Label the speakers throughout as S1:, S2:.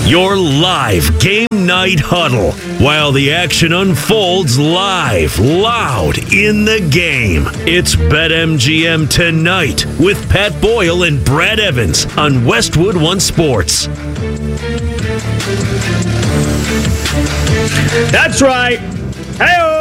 S1: Your live game night huddle while the action unfolds live, loud in the game. It's BetMGM Tonight with Pat Boyle and Brad Evans on Westwood One Sports.
S2: That's right. Hey-o!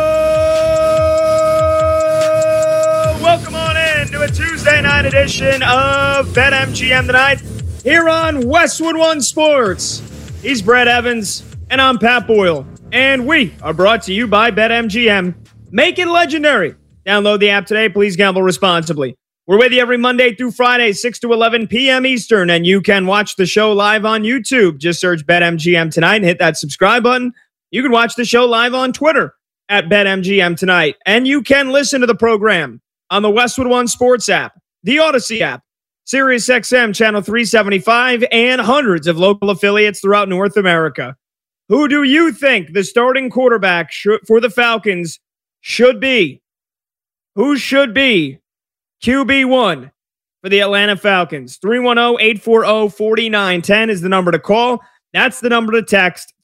S2: Welcome on in to a Tuesday night edition of BetMGM Tonight here on Westwood One Sports. He's Brad Evans, and I'm Pat Boyle. And we are brought to you by BetMGM. Make it legendary. Download the app today. Please gamble responsibly. We're with you every Monday through Friday, 6 to 11 p.m. Eastern, and you can watch the show live on YouTube. Just search BetMGM Tonight and hit that subscribe button. You can watch the show live on Twitter at BetMGM Tonight, and you can listen to the program on the Westwood One Sports app, the Odyssey app, SiriusXM Channel 375, and hundreds of local affiliates throughout North America. Who do you think the starting quarterback for the Falcons should be? Who should be QB1 for the Atlanta Falcons? 310-840-4910 is the number to call. That's the number to text,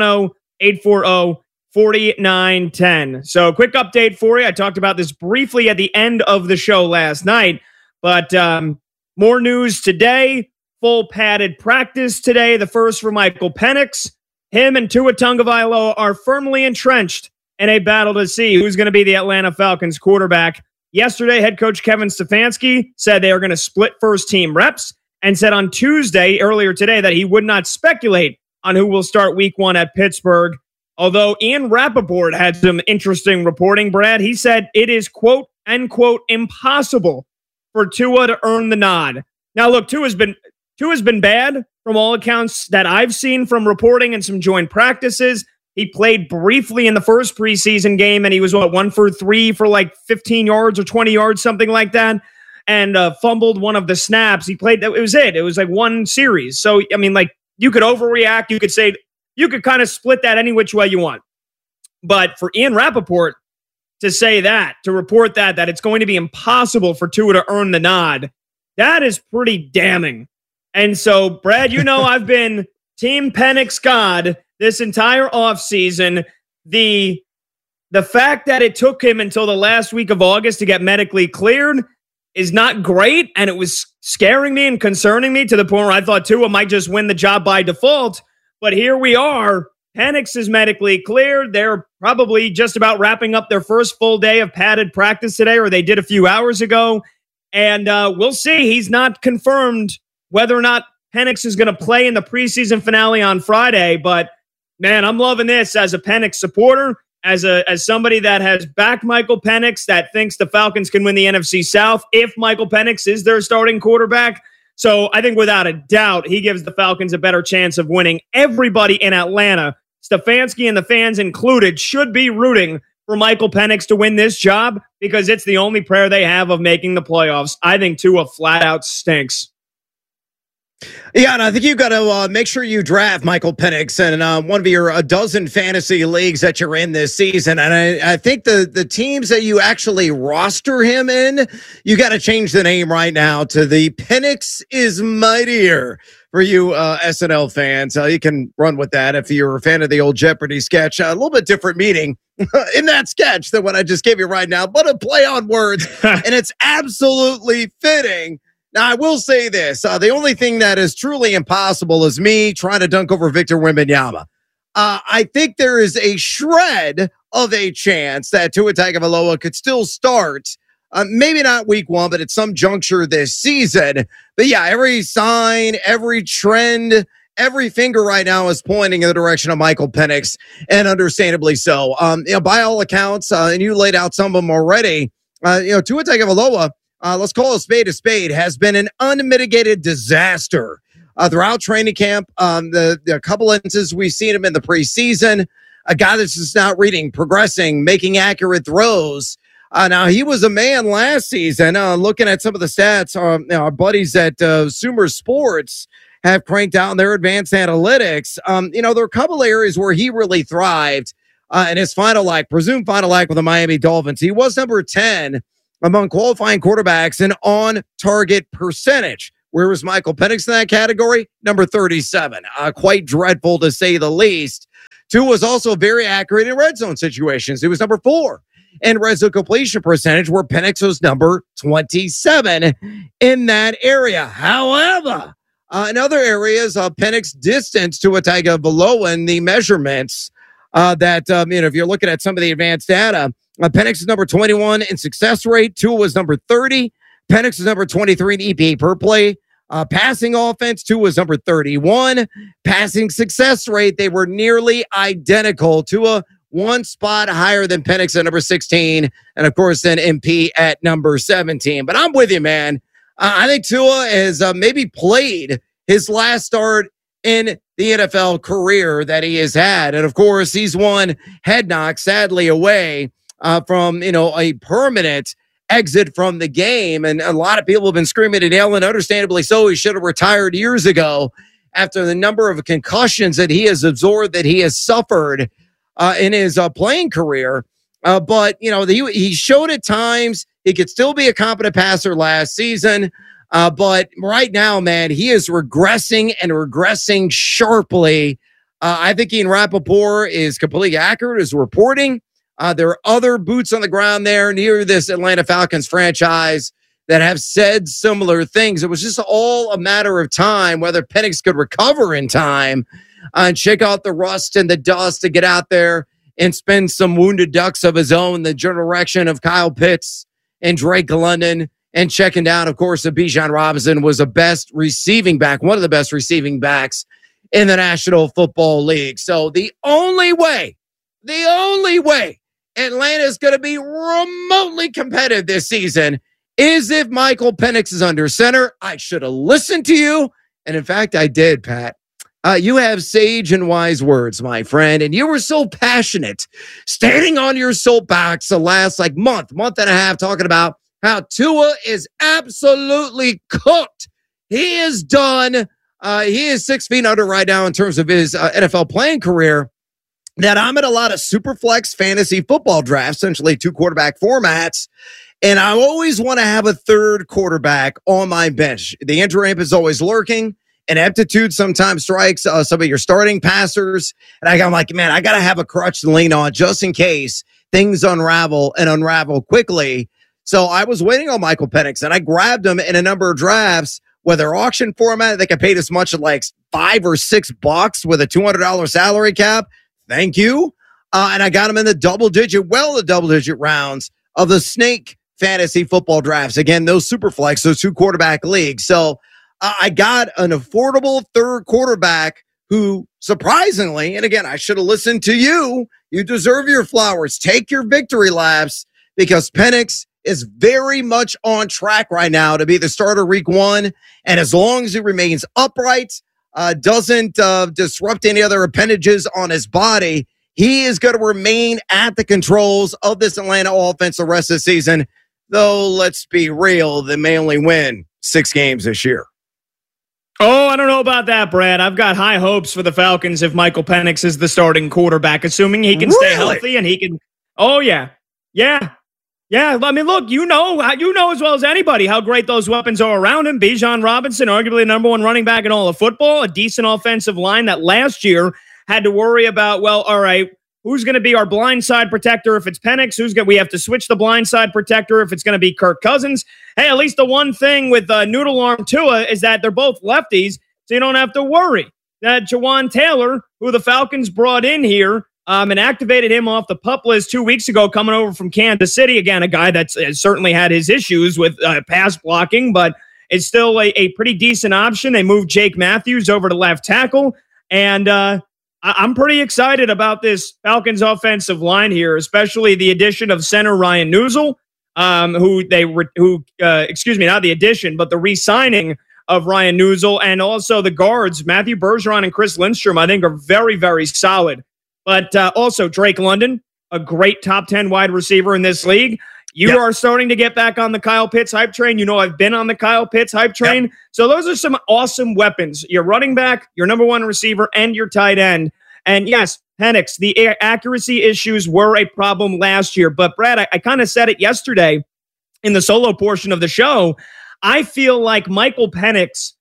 S2: 310-840-4910. So quick update for you. I talked about this briefly at the end of the show last night, but more news today. Full padded practice today. The first for Michael Penix. Him and Tua Tagovailoa are firmly entrenched in a battle to see who's going to be the Atlanta Falcons quarterback. Yesterday, head coach Kevin Stefanski said they are going to split first team reps and said on Tuesday, earlier today, that he would not speculate on who will start week one at Pittsburgh. Although Ian Rappaport had some interesting reporting, Brad, he said it is quote unquote impossible for Tua to earn the nod. Now, look, Tua's been bad from all accounts that I've seen from reporting and some joint practices. He played briefly in the first preseason game, and he was, 1 for 3 for like 15 yards or 20 yards, something like that, and fumbled one of the snaps. He played, it was it. It was like one series. So, I mean, like, you could overreact. You could say, you could kind of split that any which way you want. But for Ian Rappaport to say that, to report that it's going to be impossible for Tua to earn the nod, that is pretty damning. And so, Brad, you know I've been Team Penix God this entire offseason. The fact that it took him until the last week of August to get medically cleared is not great, and it was scaring me and concerning me to the point where I thought Tua might just win the job by default. But here we are. Penix is medically cleared. They're probably just about wrapping up their first full day of padded practice today, or they did a few hours ago. And we'll see. He's not confirmed whether or not Penix is going to play in the preseason finale on Friday. But, man, I'm loving this as a Penix supporter, as somebody that has backed Michael Penix, that thinks the Falcons can win the NFC South if Michael Penix is their starting quarterback. So I think without a doubt, he gives the Falcons a better chance of winning. Everybody in Atlanta, Stefanski and the fans included, should be rooting for Michael Penix to win this job because it's the only prayer they have of making the playoffs. I think Tua flat out stinks.
S3: Yeah, and I think you've got to make sure you draft Michael Penix in one of your a dozen fantasy leagues that you're in this season. And I think the teams that you actually roster him in, you got to change the name right now to the Penix is Mightier for you SNL fans. You can run with that if you're a fan of the old Jeopardy sketch. A little bit different meaning in that sketch than what I just gave you right now, but a play on words, and it's absolutely fitting. Now, I will say this. The only thing that is truly impossible is me trying to dunk over Victor Wembanyama. I think there is a shred of a chance that Tua Tagovailoa could still start. Maybe not week one, but at some juncture this season. But yeah, every sign, every trend, every finger right now is pointing in the direction of Michael Penix, and understandably so. By all accounts, and you laid out some of them already, Tua Tagovailoa, let's call a spade, has been an unmitigated disaster throughout training camp. The couple instances we've seen him in the preseason, a guy that's just not reading, progressing, making accurate throws. Now, he was a man last season. Looking at some of the stats, our buddies at Sumer Sports have cranked out their advanced analytics. There are a couple areas where he really thrived in his presumed final act with the Miami Dolphins. He was number 10 among qualifying quarterbacks in on-target percentage, Where was Michael Penix in that category? Number 37. Quite dreadful to say the least. Tua was also very accurate in red zone situations. He was number 4 in red zone completion percentage, where Penix was number 27 in that area. However, in other areas, Penix distance to Tagovailoa in the measurements if you're looking at some of the advanced data, Penix is number 21 in success rate. Tua was number 30. Penix is number 23 in EPA per play. Passing offense, Tua was number 31. Passing success rate, they were nearly identical. Tua one spot higher than Penix at number 16. And of course, then MP at number 17. But I'm with you, man. I think Tua has maybe played his last start in the NFL career that he has had. And of course, he's one head knock, sadly, away from, a permanent exit from the game. And a lot of people have been screaming and yelling, understandably so, he should have retired years ago after the number of concussions that he has absorbed, that he has suffered in his playing career. But he showed at times he could still be a competent passer last season. But right now, man, he is regressing sharply. I think Ian Rappaport is completely accurate as reporting. There are other boots on the ground there near this Atlanta Falcons franchise that have said similar things. It was just all a matter of time whether Penix could recover in time and shake out the rust and the dust to get out there and spend some wounded ducks of his own, the direction of Kyle Pitts and Drake London. And checking down, of course, Bijan Robinson was one of the best receiving backs in the National Football League. So the only way Atlanta is going to be remotely competitive this season is if Michael Penix is under center. I should have listened to you. And in fact, I did, Pat. You have sage and wise words, my friend. And you were so passionate, standing on your soapbox the last month and a half, talking about how Tua is absolutely cooked. He is done. He is 6 feet under right now in terms of his NFL playing career. That I'm in a lot of super flex fantasy football drafts, essentially 2 quarterback formats. And I always want to have a third quarterback on my bench. The injury ramp is always lurking. Ineptitude sometimes strikes some of your starting passers. And I'm like, man, I got to have a crutch to lean on just in case things unravel quickly. So I was waiting on Michael Penix, and I grabbed him in a number of drafts, whether auction format, they could pay as much as $5 or $6 with a $200 salary cap. Thank you. And I got him in the double digit rounds of the Snake fantasy football drafts. Again, those super flex, those 2 quarterback leagues. So I got an affordable third quarterback who surprisingly, and again, I should have listened to you. You deserve your flowers. Take your victory laps, because Penix is very much on track right now to be the starter week 1. And as long as he remains upright, doesn't disrupt any other appendages on his body, he is going to remain at the controls of this Atlanta offense the rest of the season. Though, let's be real, they may only win 6 games this year.
S2: Oh, I don't know about that, Brad. I've got high hopes for the Falcons if Michael Penix is the starting quarterback, assuming he can stay healthy and he can. Oh, yeah. Yeah. I mean, look, you know as well as anybody how great those weapons are around him. Bijan Robinson, arguably the number 1 running back in all of football, a decent offensive line that last year had to worry about, well, all right, who's going to be our blindside protector if it's Penix? We have to switch the blindside protector if it's going to be Kirk Cousins. Hey, at least the one thing with Noodle Arm Tua is that they're both lefties, so you don't have to worry. That Jawan Taylor, who the Falcons brought in here, and activated him off the PUP list 2 weeks ago, coming over from Kansas City. Again, a guy that's certainly had his issues with pass blocking, but it's still a pretty decent option. They moved Jake Matthews over to left tackle, and I'm pretty excited about this Falcons offensive line here, especially the addition of center Ryan Nuzul, not the addition, but the re-signing of Ryan Nuzul, and also the guards, Matthew Bergeron and Chris Lindstrom, I think are very, very solid. But also Drake London, a great top 10 wide receiver in this league. You are starting to get back on the Kyle Pitts hype train. You know, I've been on the Kyle Pitts hype train. Yep. So those are some awesome weapons. Your running back, your number 1 receiver, and your tight end. And yes, Penix, the accuracy issues were a problem last year. But Brad, I kind of said it yesterday in the solo portion of the show. I feel like Michael Penix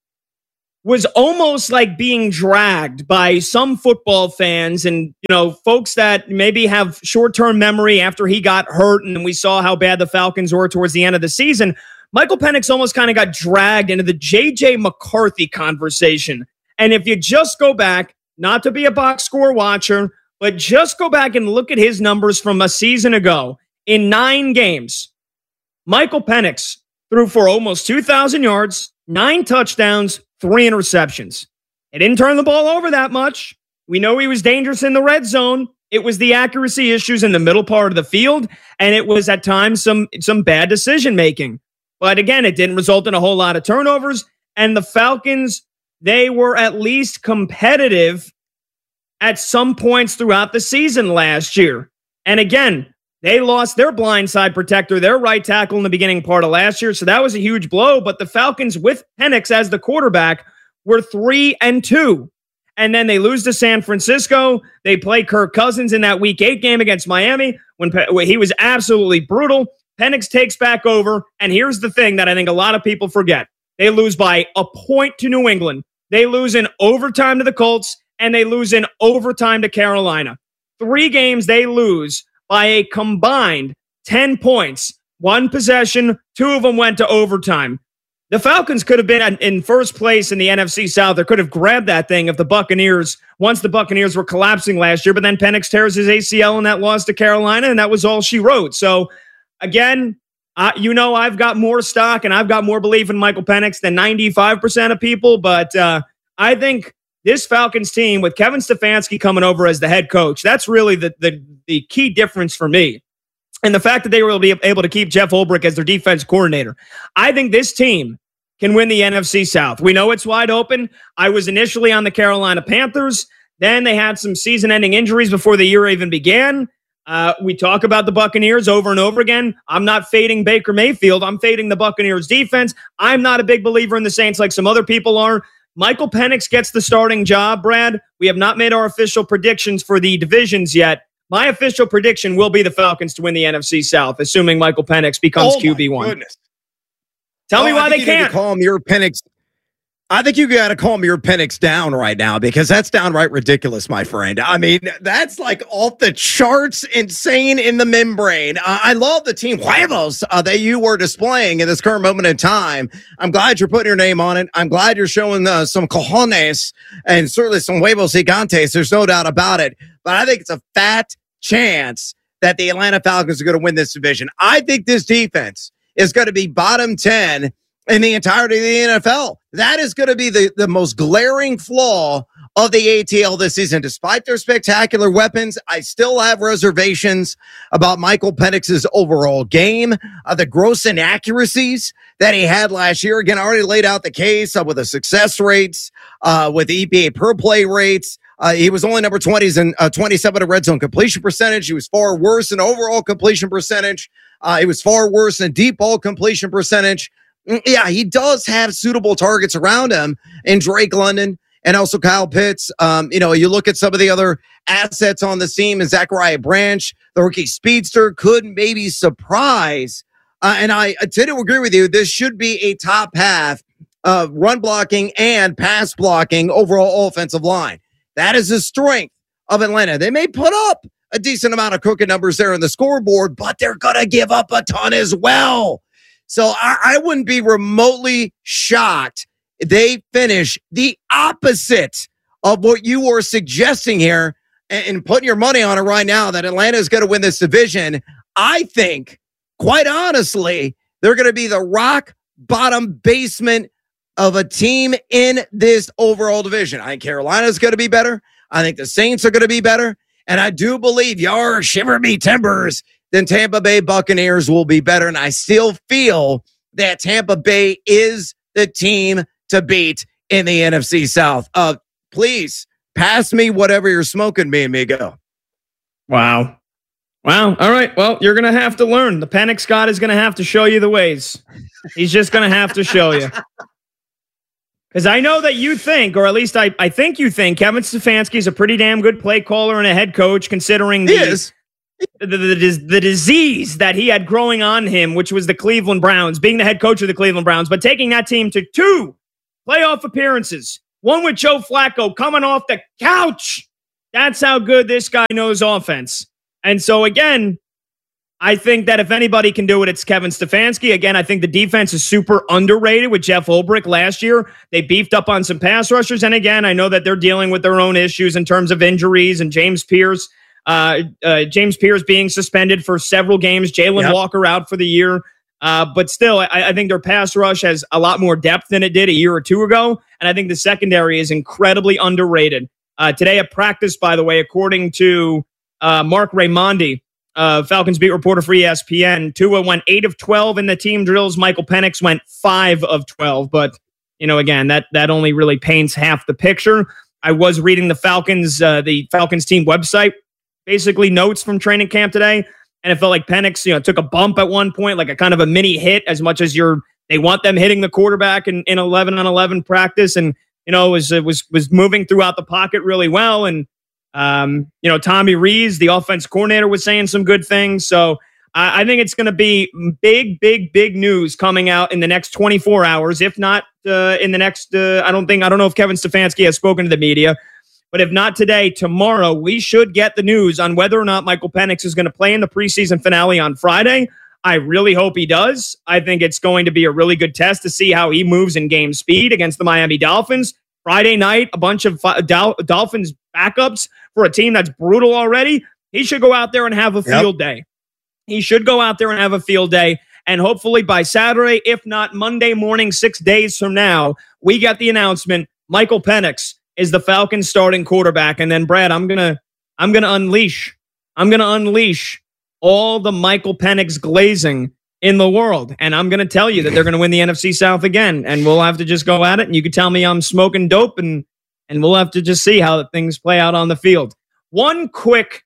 S2: was almost like being dragged by some football fans and, folks that maybe have short-term memory after he got hurt and we saw how bad the Falcons were towards the end of the season. Michael Penix almost kind of got dragged into the J.J. McCarthy conversation. And if you just go back, not to be a box score watcher, but just go back and look at his numbers from a season ago. In 9 games, Michael Penix threw for almost 2,000 yards, 9 touchdowns, 3 interceptions. He didn't turn the ball over that much. We know he was dangerous in the red zone. It was the accuracy issues in the middle part of the field, and it was at times some bad decision-making. But again, it didn't result in a whole lot of turnovers, and the Falcons, they were at least competitive at some points throughout the season last year. And again, they lost their blindside protector, their right tackle in the beginning part of last year. So that was a huge blow. But the Falcons with Penix as the quarterback were 3-2. And then they lose to San Francisco. They play Kirk Cousins in that Week 8 game against Miami when he was absolutely brutal. Penix takes back over. And here's the thing that I think a lot of people forget. They lose by a point to New England. They lose in overtime to the Colts. And they lose in overtime to Carolina. 3 games they lose by a combined 10 points. 1 possession, 2 of them went to overtime. The Falcons could have been in first place in the NFC South. They could have grabbed that thing if the Buccaneers, once the Buccaneers were collapsing last year, but then Penix tears his ACL in that loss to Carolina, and that was all she wrote. So, again, I've got more stock and I've got more belief in Michael Penix than 95% of people, but I think this Falcons team with Kevin Stefanski coming over as the head coach, that's really the key difference for me. And the fact that they were able to keep Jeff Ulbrich as their defense coordinator. I think this team can win the NFC South. We know it's wide open. I was initially on the Carolina Panthers. Then they had some season-ending injuries before the year even began. We talk about the Buccaneers over and over again. I'm not fading Baker Mayfield. I'm fading the Buccaneers defense. I'm not a big believer in the Saints like some other people are. Michael Penix gets the starting job, Brad. We have not made our official predictions for the divisions yet. My official prediction will be the Falcons to win the NFC South, assuming Michael Penix becomes QB1.
S3: Goodness.
S2: Tell me why they can't.
S3: Call him your Penix. I think you got to calm your Penix down right now because that's downright ridiculous, my friend. I mean, that's like off the charts, insane in the membrane. I love the team huevos that you were displaying in this current moment in time. I'm glad you're putting your name on it. I'm glad you're showing some cojones and certainly some huevos gigantes. There's no doubt about it. But I think it's a fat chance that the Atlanta Falcons are going to win this division. I think this defense is going to be bottom 10 in the entirety of the NFL. That is going to be the most glaring flaw of the ATL this season. Despite their spectacular weapons, I still have reservations about Michael Penix's overall game, the gross inaccuracies that he had last year. Again, I already laid out the case with the success rates, with the EPA per play rates. He was only number 20s and 27 in red zone completion percentage. He was far worse in overall completion percentage. He was far worse in deep ball completion percentage. Yeah, he does have suitable targets around him in Drake London and also Kyle Pitts. You look at some of the other assets on the team and Zachariah Branch, the rookie speedster, could maybe surprise. And I tend to agree with you. This should be a top half of run blocking and pass blocking overall offensive line. That is the strength of Atlanta. They may put up a decent amount of crooked numbers there on the scoreboard, but they're going to give up a ton as well. So I wouldn't be remotely shocked they finish the opposite of what you were suggesting here and putting your money on it right now that Atlanta is going to win this division. I think, quite honestly, they're going to be the rock bottom basement of a team in this overall division. I think Carolina is going to be better. I think the Saints are going to be better. And I do believe your shiver me timbers, then Tampa Bay Buccaneers will be better. And I still feel that Tampa Bay is the team to beat in the NFC South. Please pass me whatever you're smoking, me amigo.
S2: Wow. All right. Well, you're going to have to learn. The Penix God is going to have to show you the ways. He's just going to have to show you. Because I know that you think, or at least I think you think, Kevin Stefanski is a pretty damn good play caller and a head coach, considering the disease that he had growing on him, which was the Cleveland Browns, being the head coach of the Cleveland Browns, but taking that team to 2 playoff appearances, one with Joe Flacco coming off the couch. That's how good this guy knows offense. And so, again, I think that if anybody can do it, it's Kevin Stefanski. Again, I think the defense is super underrated with Jeff Ulbrich last year. They beefed up on some pass rushers. And again, I know that they're dealing with their own issues in terms of injuries and James Pierce being suspended for several games, Jalen Walker out for the year. But still, I think their pass rush has a lot more depth than it did a year or two ago. And I think the secondary is incredibly underrated. Today at practice, by the way, according to Mark Raimondi, Falcons beat reporter for ESPN, Tua went 8 of 12 in the team drills. Michael Penix went 5 of 12. But, again, that only really paints half the picture. I was reading the Falcons team website, basically notes from training camp today. And it felt like Penix, took a bump at one point, like a kind of a mini hit, as much as they want them hitting the quarterback in 11-on-11 practice. And, was moving throughout the pocket really well. And, Tommy Rees, the offense coordinator, was saying some good things. So I think it's going to be big news coming out in the next 24 hours. If not in the next, I don't know if Kevin Stefanski has spoken to the media, but if not today, tomorrow, we should get the news on whether or not Michael Penix is going to play in the preseason finale on Friday. I really hope he does. I think it's going to be a really good test to see how he moves in game speed against the Miami Dolphins. Friday night, a bunch of Dolphins backups for a team that's brutal already. He should go out there and have a field day. He should go out there and have a field day. And hopefully by Saturday, if not Monday morning, 6 days from now, we get the announcement, Michael Penix is the Falcons starting quarterback. And then, Brad, I'm gonna unleash all the Michael Penix glazing in the world. And I'm going to tell you that they're going to win the NFC South again. And we'll have to just go at it. And you can tell me I'm smoking dope, and we'll have to just see how things play out on the field. One quick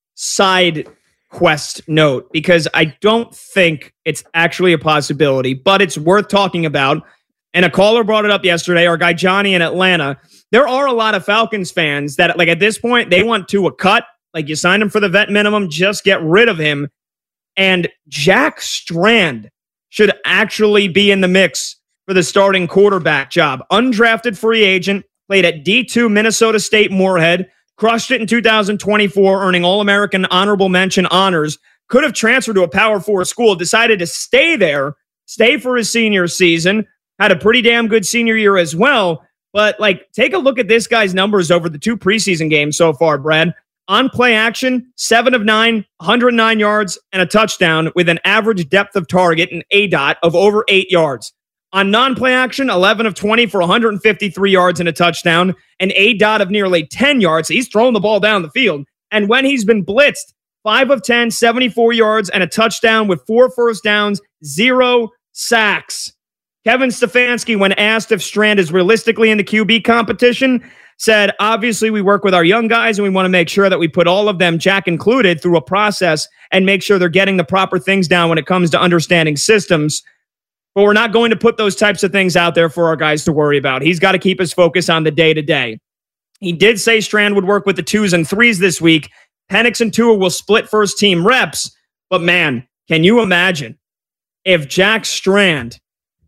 S2: side quest note, because I don't think it's actually a possibility, but it's worth talking about. And a caller brought it up yesterday, our guy Johnny in Atlanta. There are a lot of Falcons fans that, like, at this point, they want to a cut. Like, you signed him for the vet minimum, just get rid of him. And Jack Strand should actually be in the mix for the starting quarterback job. Undrafted free agent, played at D2 Minnesota State Moorhead, crushed it in 2024, earning All-American honorable mention honors, could have transferred to a Power 4 school, decided to stay there, stay for his senior season, had a pretty damn good senior year as well. But, take a look at this guy's numbers over the 2 preseason games so far, Brad. On play action, 7 of 9, 109 yards, and a touchdown with an average depth of target, an ADOT, of over 8 yards. On non-play action, 11 of 20 for 153 yards and a touchdown, an ADOT of nearly 10 yards. He's throwing the ball down the field. And when he's been blitzed, 5 of 10, 74 yards, and a touchdown with 4 first downs, 0 sacks. Kevin Stefanski, when asked if Strand is realistically in the QB competition, said, obviously, we work with our young guys and we want to make sure that we put all of them, Jack included, through a process and make sure they're getting the proper things down when it comes to understanding systems. But we're not going to put those types of things out there for our guys to worry about. He's got to keep his focus on the day-to-day. He did say Strand would work with the 2s and 3s this week. Penix and Tua will split first-team reps. But, man, can you imagine if Jack Strand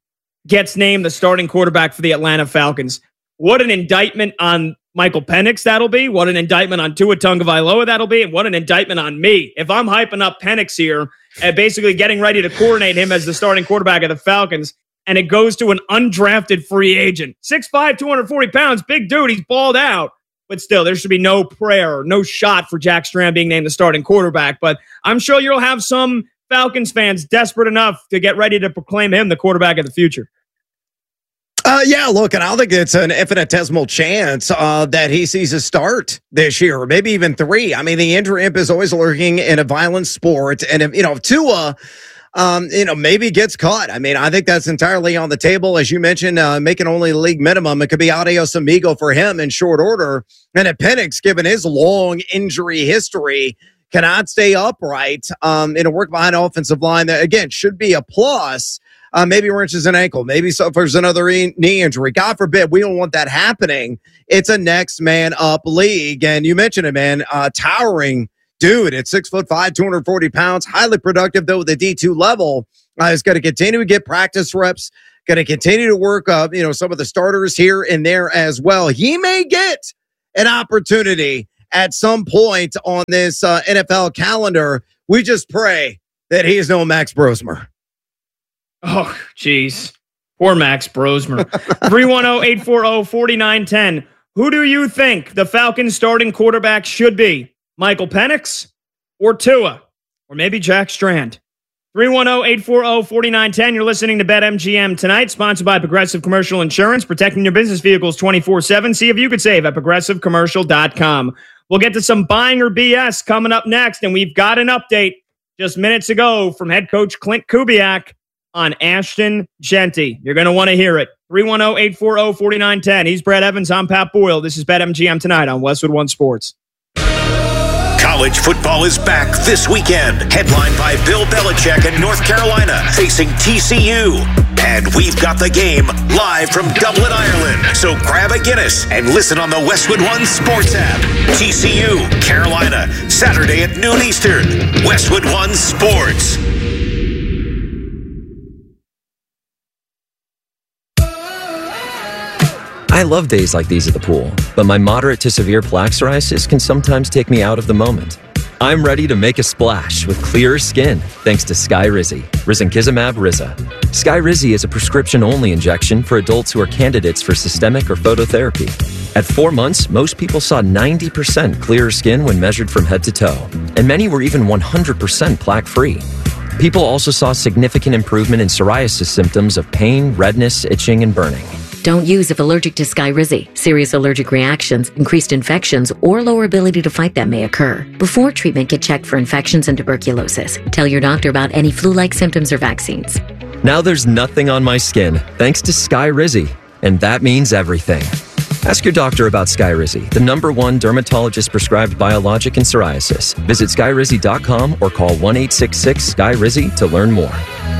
S2: gets named the starting quarterback for the Atlanta Falcons? What an indictment on Michael Penix that'll be. What an indictment on Tua Tagovailoa that'll be. And what an indictment on me. If I'm hyping up Penix here and basically getting ready to coordinate him as the starting quarterback of the Falcons, and it goes to an undrafted free agent. 6'5", 240 pounds, big dude. He's balled out. But still, there should be no prayer, no shot for Jack Strand being named the starting quarterback. But I'm sure you'll have some Falcons fans desperate enough to get ready to proclaim him the quarterback of the future.
S3: Yeah, look, and I don't think it's an infinitesimal chance that he sees a start this year, or maybe even 3. I mean, the injury imp is always lurking in a violent sport. And if Tua, maybe gets cut, I mean, I think that's entirely on the table. As you mentioned, making only league minimum, it could be adios amigo for him in short order. And if Penix, given his long injury history, cannot stay upright in a work behind offensive line, that, again, should be a plus. Maybe wrenches an ankle, maybe suffers another knee injury. God forbid, we don't want that happening. It's a next man up league. And you mentioned it, man, towering dude at 6'5", 240 pounds, highly productive though at the D2 level. Is going to continue to get practice reps, going to continue to work up, some of the starters here and there as well. He may get an opportunity at some point on this NFL calendar. We just pray that he is no Max Brosmer.
S2: Oh, geez. Poor Max Brosmer. 310-840-4910. Who do you think the Falcons starting quarterback should be? Michael Penix or Tua? Or maybe Jack Strand? 310-840-4910. You're listening to BetMGM tonight, sponsored by Progressive Commercial Insurance, protecting your business vehicles 24/7. See if you could save at progressivecommercial.com. We'll get to some buying or BS coming up next, and we've got an update just minutes ago from head coach Clint Kubiak on Ashton Jeanty. You're going to want to hear it. 310-840-4910. He's Brad Evans. I'm Pat Boyle. This is BetMGM tonight on Westwood One Sports.
S4: College football is back this weekend, headlined by Bill Belichick in North Carolina facing TCU. And we've got the game live from Dublin, Ireland. So grab a Guinness and listen on the Westwood One Sports app. TCU, Carolina, Saturday at noon Eastern. Westwood One Sports.
S5: I love days like these at the pool, but my moderate to severe plaque psoriasis can sometimes take me out of the moment. I'm ready to make a splash with clearer skin thanks to Skyrizi, risankizumab Riza. Skyrizi is a prescription-only injection for adults who are candidates for systemic or phototherapy. At 4 months, most people saw 90% clearer skin when measured from head to toe, and many were even 100% plaque-free. People also saw significant improvement in psoriasis symptoms of pain, redness, itching, and burning.
S6: Don't use if allergic to Skyrizi. Serious allergic reactions, increased infections, or lower ability to fight them may occur. Before treatment, get checked for infections and tuberculosis. Tell your doctor about any flu-like symptoms or vaccines.
S5: Now there's nothing on my skin thanks to Skyrizi, and that means everything. Ask your doctor about Skyrizi, the #1 dermatologist-prescribed biologic in psoriasis. Visit Skyrizi.com or call 1-866-SKYRIZI to learn more.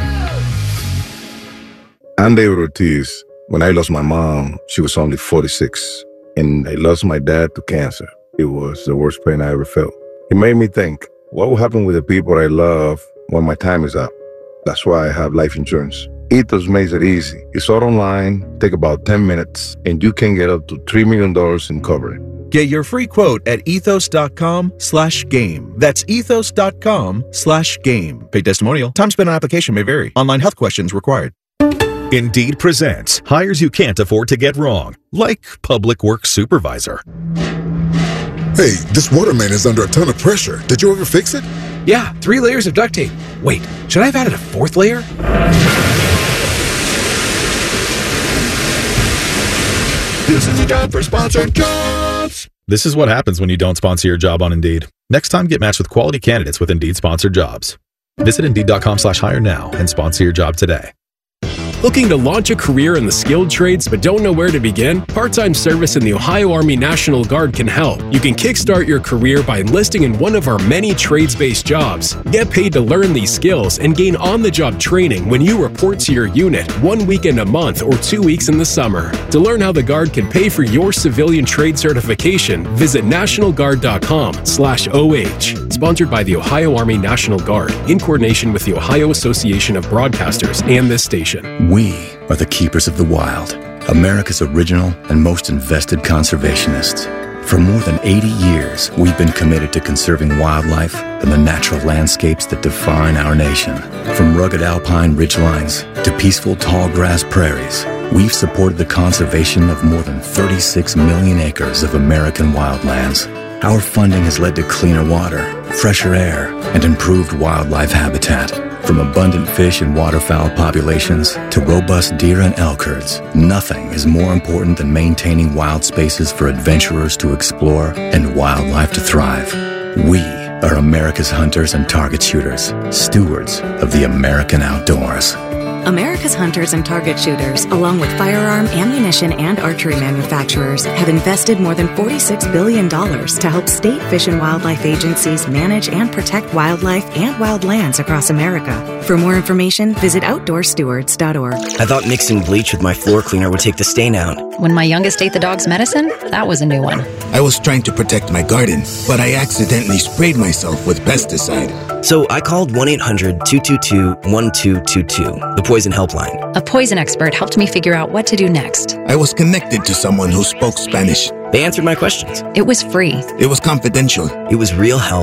S7: I'm David Ortiz. When I lost my mom, she was only 46, and I lost my dad to cancer. It was the worst pain I ever felt. It made me think, what will happen with the people I love when my time is up? That's why I have life insurance. Ethos makes it easy. It's all online, take about 10 minutes, and you can get up to $3 million in coverage.
S8: Get your free quote at ethos.com/game. That's ethos.com/game. Paid testimonial. Time spent on application may vary. Online health questions required.
S9: Indeed presents hires you can't afford to get wrong, like public works supervisor.
S10: Hey, this water main is under a ton of pressure. Did you ever fix it?
S11: Yeah, 3 layers of duct tape. Wait, should I have added a 4th layer?
S10: This is a job for sponsored jobs.
S9: This is what happens when you don't sponsor your job on Indeed. Next time, get matched with quality candidates with Indeed sponsored jobs. Visit Indeed.com/hire now and sponsor your job today.
S12: Looking to launch a career in the skilled trades but don't know where to begin? Part-time service in the Ohio Army National Guard can help. You can kickstart your career by enlisting in one of our many trades-based jobs. Get paid to learn these skills and gain on-the-job training when you report to your unit 1 weekend a month or 2 weeks in the summer. To learn how the Guard can pay for your civilian trade certification, visit nationalguard.com/OH. Sponsored by the Ohio Army National Guard in coordination with the Ohio Association of Broadcasters and this station.
S13: We are the keepers of the wild, America's original and most invested conservationists. For more than 80 years, we've been committed to conserving wildlife and the natural landscapes that define our nation. From rugged alpine ridgelines to peaceful tall grass prairies, we've supported the conservation of more than 36 million acres of American wildlands. Our funding has led to cleaner water, fresher air, and improved wildlife habitat. From abundant fish and waterfowl populations to robust deer and elk herds, nothing is more important than maintaining wild spaces for adventurers to explore and wildlife to thrive. We are America's hunters and target shooters, stewards of the American outdoors.
S14: America's hunters and target shooters, along with firearm, ammunition, and archery manufacturers, have invested more than $46 billion to help state fish and wildlife agencies manage and protect wildlife and wildlands across America. For more information, visit OutdoorStewards.org.
S15: I thought mixing bleach with my floor cleaner would take the stain out.
S16: When my youngest ate the dog's medicine, that was a new one.
S17: I was trying to protect my garden, but I accidentally sprayed myself with pesticide.
S15: So I called 1-800-222-1222, the poison helpline.
S16: A poison expert helped me figure out what to do next.
S17: I was connected to someone who spoke Spanish.
S15: They answered my questions.
S16: It was free.
S17: It was confidential.
S15: It was real help.